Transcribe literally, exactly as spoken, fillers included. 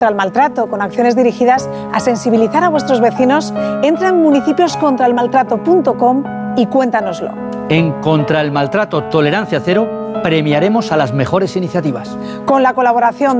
al maltrato, con acciones dirigidas a sensibilizar a vuestros vecinos, entra en municipios contra el maltrato punto com y cuéntanoslo. En Contra el Maltrato Tolerancia Cero premiaremos a las mejores iniciativas. Con la colaboración